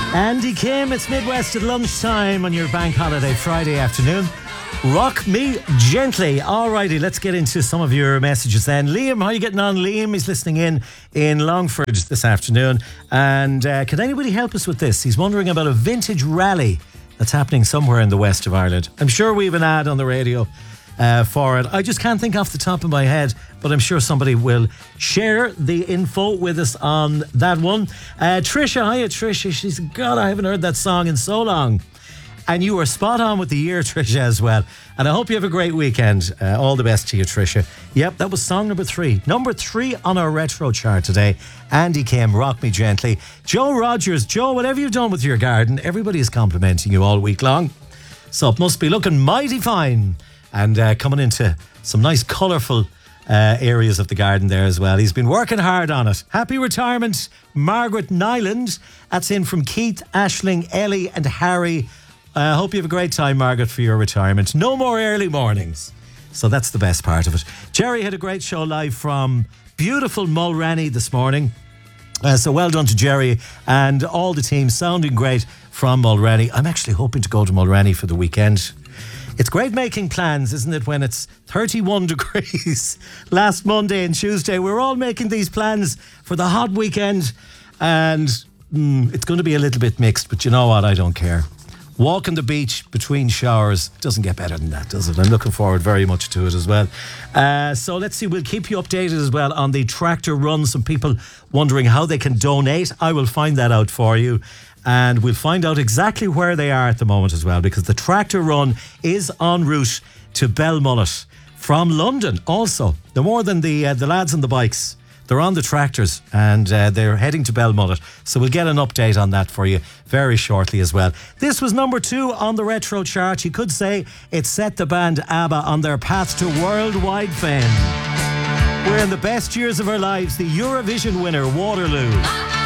Andy Kim, it's Midwest at lunchtime on your bank holiday Friday afternoon. Rock me gently. Alrighty, let's get into some of your messages then. Liam, how are you getting on? Liam is listening in Longford this afternoon. And can anybody help us with this? He's wondering about a vintage rally that's happening somewhere in the west of Ireland. I'm sure we have an ad on the radio for it. I just can't think off the top of my head, but I'm sure somebody will share the info with us on that one. Tricia, hiya Tricia. She's, God, I haven't heard that song in so long. And you were spot on with the year, Tricia, as well. And I hope you have a great weekend. All the best to you, Tricia. Yep, that was song number 3. Number 3 on our retro chart today. Andy Kim, Rock Me Gently. Joe Rogers. Joe, whatever you've done with your garden, everybody is complimenting you all week long. So it must be looking mighty fine. And coming into some nice colourful areas of the garden there as well. He's been working hard on it. Happy retirement, Margaret Nyland. That's in from Keith, Aisling, Ellie and Harry. I hope you have a great time, Margaret, for your retirement. No more early mornings. So that's the best part of it. Jerry had a great show live from beautiful Mulranny this morning. So well done to Jerry and all the team. Sounding great from Mulranny. I'm actually hoping to go to Mulranny for the weekend. It's great making plans, isn't it, when it's 31 degrees last Monday and Tuesday. We're all making these plans for the hot weekend, and it's going to be a little bit mixed, but you know what? I don't care. Walking the beach between showers doesn't get better than that, does it? I'm looking forward very much to it as well. So let's see, we'll keep you updated as well on the tractor run. Some people wondering how they can donate. I will find that out for you. And we'll find out exactly where they are at the moment as well, because the tractor run is en route to Belmullet from London also. They're more than the lads on the bikes. They're on the tractors and they're heading to Belmullet. So we'll get an update on that for you very shortly as well. This was number 2 on the retro chart. You could say it set the band ABBA on their path to worldwide fame. We're in the best years of our lives. The Eurovision winner, Waterloo.